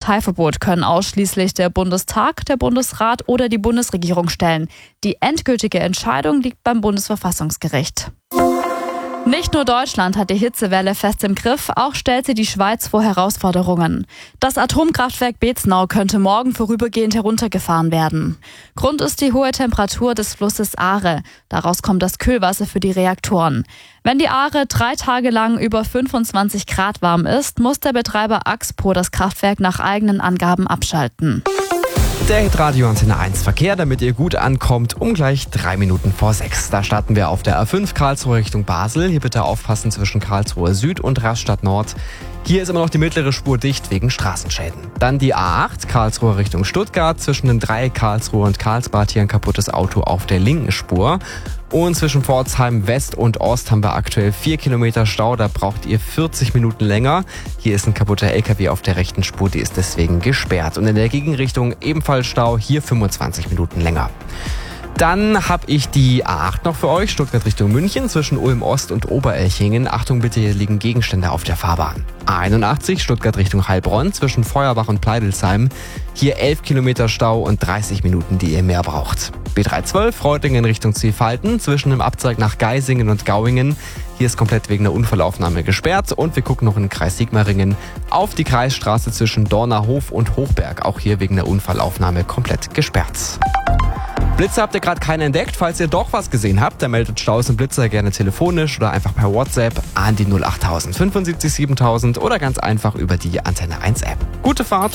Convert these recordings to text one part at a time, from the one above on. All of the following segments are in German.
Parteiverbot können ausschließlich der Bundestag, der Bundesrat oder die Bundesregierung stellen. Die endgültige Entscheidung liegt beim Bundesverfassungsgericht. Nicht nur Deutschland hat die Hitzewelle fest im Griff, auch stellt sie die Schweiz vor Herausforderungen. Das Atomkraftwerk Beznau könnte morgen vorübergehend heruntergefahren werden. Grund ist die hohe Temperatur des Flusses Aare. Daraus kommt das Kühlwasser für die Reaktoren. Wenn die Aare 3 Tage lang über 25 Grad warm ist, muss der Betreiber Axpo das Kraftwerk nach eigenen Angaben abschalten. Der Hitradio Antenne 1 Verkehr, damit ihr gut ankommt, um gleich 3 Minuten vor 6. Da starten wir auf der A5 Karlsruhe Richtung Basel. Hier bitte aufpassen zwischen Karlsruhe Süd und Rastatt Nord. Hier ist immer noch die mittlere Spur dicht wegen Straßenschäden. Dann die A8 Karlsruhe Richtung Stuttgart. Zwischen den Dreieck Karlsruhe und Karlsbad hier ein kaputtes Auto auf der linken Spur. Und zwischen Pforzheim West und Ost haben wir aktuell 4 Kilometer Stau. Da braucht ihr 40 Minuten länger. Hier ist ein kaputter LKW auf der rechten Spur, die ist deswegen gesperrt. Und in der Gegenrichtung ebenfalls Stau, hier 25 Minuten länger. Dann habe ich die A8 noch für euch, Stuttgart Richtung München, zwischen Ulm Ost und Oberelchingen. Achtung bitte, hier liegen Gegenstände auf der Fahrbahn. A81 Stuttgart Richtung Heilbronn, zwischen Feuerbach und Pleidelsheim. Hier 11 Kilometer Stau und 30 Minuten, die ihr mehr braucht. B312 Reutlingen Richtung Zielfalten, zwischen dem Abzweig nach Geisingen und Gauingen. Hier ist komplett wegen der Unfallaufnahme gesperrt. Und wir gucken noch in den Kreis Sigmaringen auf die Kreisstraße zwischen Dornerhof und Hochberg. Auch hier wegen der Unfallaufnahme komplett gesperrt. Blitze habt ihr gerade keine entdeckt. Falls ihr doch was gesehen habt, dann meldet Staus und Blitzer gerne telefonisch oder einfach per WhatsApp an die 08000 75 7000 oder ganz einfach über die Antenne 1 App. Gute Fahrt!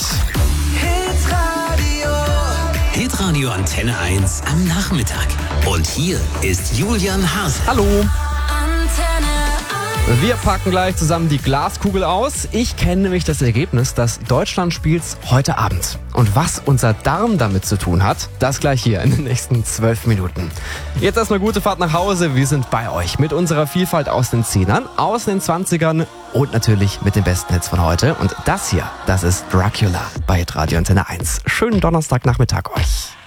Hitradio Antenne 1 am Nachmittag. Und hier ist Julian Haas. Hallo! Wir packen gleich zusammen die Glaskugel aus. Ich kenne nämlich das Ergebnis des Deutschlandspiels heute Abend. Und was unser Darm damit zu tun hat, das gleich hier in den nächsten 12 Minuten. Jetzt erstmal gute Fahrt nach Hause. Wir sind bei euch mit unserer Vielfalt aus den 10ern, aus den 20ern und natürlich mit den besten Hits von heute. Und das hier, das ist Dracula bei Radio Antenne 1. Schönen Donnerstagnachmittag euch.